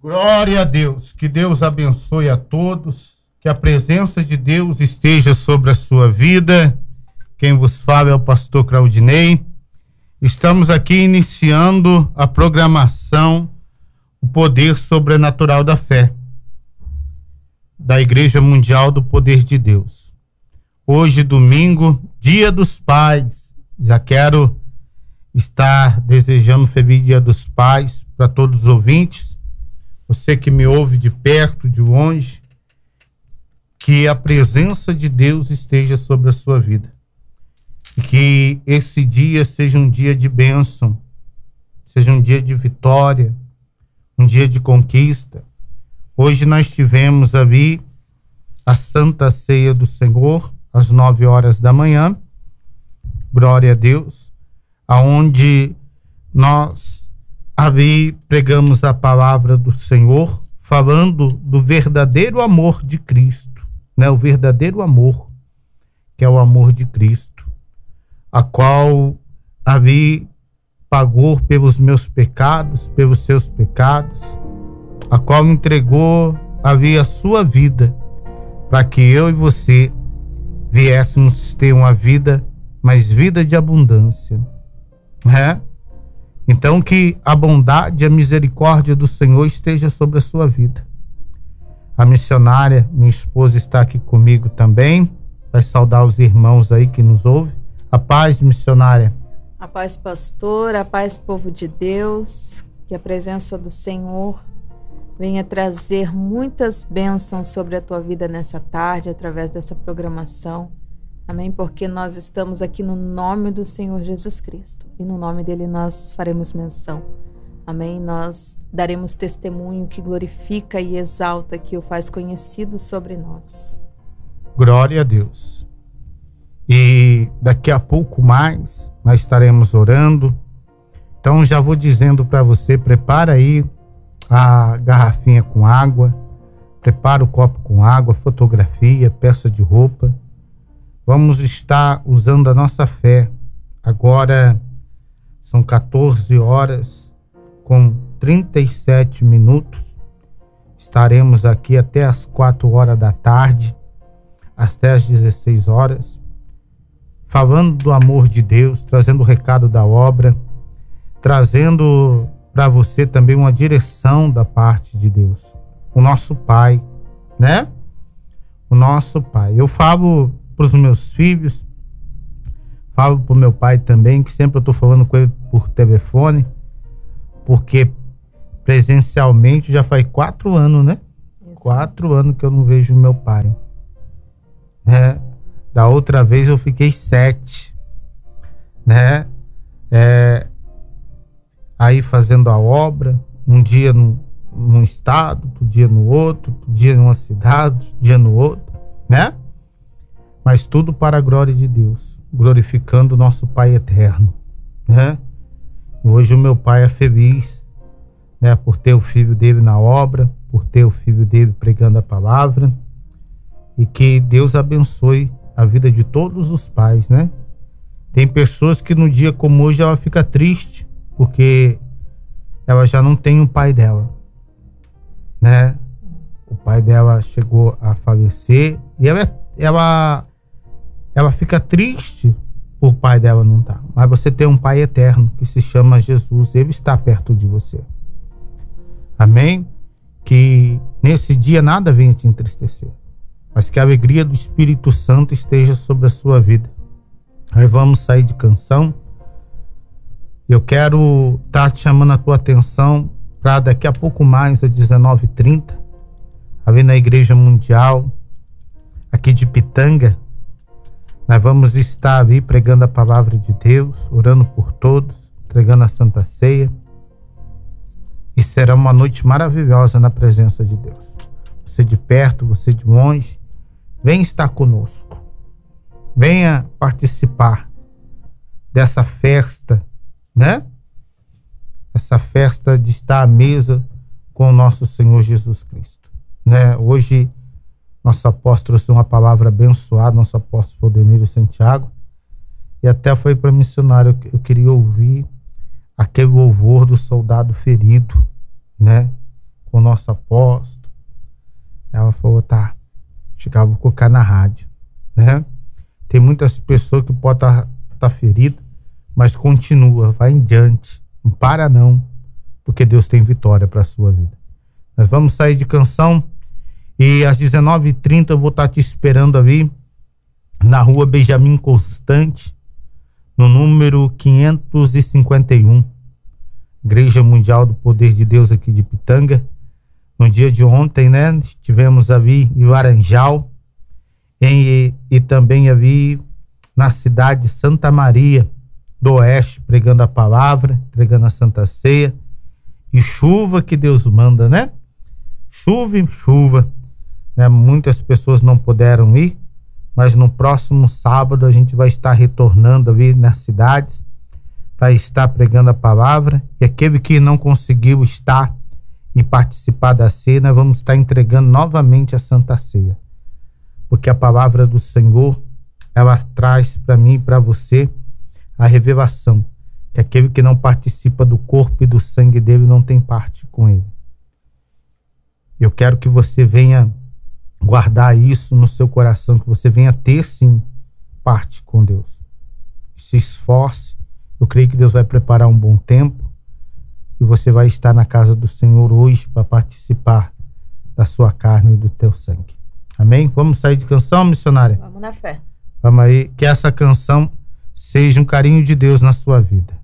Glória a Deus, que Deus abençoe a todos, que a presença de Deus esteja sobre a sua vida. Quem vos fala é o pastor Claudinei. Estamos aqui iniciando a programação O Poder Sobrenatural da Fé, da Igreja Mundial do Poder de Deus. Hoje, domingo, Dia dos Pais. Já quero estar desejando um feliz Dia dos Pais para todos os ouvintes. Você que me ouve de perto, de longe, que a presença de Deus esteja sobre a sua vida. E que esse dia seja um dia de bênção, seja um dia de vitória, um dia de conquista. Hoje nós tivemos ali a Santa Ceia do Senhor, às 9 horas da manhã, glória a Deus, aonde nós ali pregamos a palavra do Senhor, falando do verdadeiro amor de Cristo, né? O verdadeiro amor, que é o amor de Cristo, a qual ali pagou pelos meus pecados, pelos seus pecados, a qual entregou ali a sua vida, para que eu e você viéssemos ter uma vida, mas vida de abundância, né? Então que a bondade e a misericórdia do Senhor esteja sobre a sua vida. A missionária, minha esposa, está aqui comigo também, vai saudar os irmãos aí que nos ouvem. A paz, missionária. A paz, pastor, a paz, povo de Deus, que a presença do Senhor venha trazer muitas bênçãos sobre a tua vida nessa tarde, através dessa programação. Amém? Porque nós estamos aqui no nome do Senhor Jesus Cristo. E no nome dele nós faremos menção. Amém? Nós daremos testemunho que glorifica e exalta, que o faz conhecido sobre nós. Glória a Deus. E daqui a pouco mais nós estaremos orando. Então já vou dizendo para você, prepara aí a garrafinha com água, prepara o copo com água, fotografia, peça de roupa. Vamos estar usando a nossa fé. Agora são 14 horas com 37 minutos. Estaremos aqui até as 4 horas da tarde, até as 16 horas, falando do amor de Deus, trazendo o recado da obra, trazendo para você também uma direção da parte de Deus. O nosso Pai, né? O nosso Pai. Eu falo para os meus filhos, falo para o meu pai também, que sempre eu estou falando com ele por telefone, porque presencialmente já faz 4 anos, né? Isso. 4 anos que eu não vejo o meu pai, né? Da outra vez eu fiquei 7, né? Aí fazendo a obra, um dia num estado, outro dia no outro dia numa cidade, outro dia no outro, né? Mas tudo para a glória de Deus, glorificando o nosso Pai eterno, né? Hoje o meu pai é feliz, né? Por ter o filho dele na obra, por ter o filho dele pregando a palavra, e que Deus abençoe a vida de todos os pais, né? Tem pessoas que no dia como hoje ela fica triste, porque ela já não tem o pai dela, né? O pai dela chegou a falecer e ela fica triste por o pai dela não estar. Mas você tem um pai eterno que se chama Jesus, ele está perto de você. Amém? Que nesse dia nada venha te entristecer, mas que a alegria do Espírito Santo esteja sobre a sua vida. Aí vamos sair de canção. Eu quero estar te chamando a tua atenção para daqui a pouco mais, às 19h30, ali na Igreja Mundial, aqui de Pitanga. Nós vamos estar ali pregando a palavra de Deus, orando por todos, entregando a Santa Ceia. E será uma noite maravilhosa na presença de Deus. Você de perto, você de longe, vem estar conosco. Venha participar dessa festa, né? Essa festa de estar à mesa com o nosso Senhor Jesus Cristo, né? Hoje nosso apóstolo trouxe uma palavra abençoada, nosso apóstolo Valdemiro Santiago, e até foi para missionário. Eu queria ouvir aquele louvor do soldado ferido, né? com o nosso apóstolo. Ela falou, tá, chegava, vou colocar na rádio, né? Tem muitas pessoas que podem estar feridas, mas continua, vai em diante, não para não, porque Deus tem vitória para a sua vida. Nós vamos sair de canção e às 19h30 eu vou estar te esperando ali na rua Benjamin Constante, no número 551, Igreja Mundial do Poder de Deus aqui de Pitanga. No dia de ontem, né, estivemos ali em Laranjal e também ali na cidade de Santa Maria do Oeste, pregando a palavra, pregando a Santa Ceia. E chuva que Deus manda, né? Chuva em chuva, né? Muitas pessoas não puderam ir, mas no próximo sábado a gente vai estar retornando ali nas cidades para estar pregando a palavra. E aquele que não conseguiu estar e participar da ceia, nós vamos estar entregando novamente a Santa Ceia, porque a palavra do Senhor, ela traz para mim e para você a revelação que aquele que não participa do corpo e do sangue dele não tem parte com ele. Eu quero que você venha guardar isso no seu coração, que você venha ter sim parte com Deus. Se esforce, eu creio que Deus vai preparar um bom tempo e você vai estar na casa do Senhor hoje para participar da sua carne e do teu sangue. Amém? Vamos sair de canção, missionária? Vamos na fé. Vamos aí, que essa canção seja um carinho de Deus na sua vida.